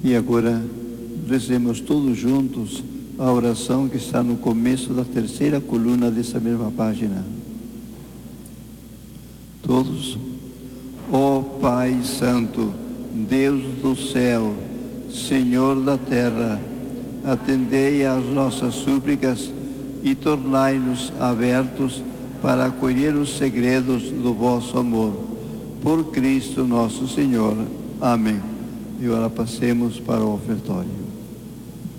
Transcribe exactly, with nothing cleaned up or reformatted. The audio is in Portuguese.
E agora rezemos todos juntos a oração que está no começo da terceira coluna dessa mesma página. Todos. Ó Pai Santo, Deus do céu, Senhor da terra, atendei às nossas súplicas e tornai-nos abertos para acolher os segredos do vosso amor. Por Cristo nosso Senhor. Amém. E agora passemos para o ofertório.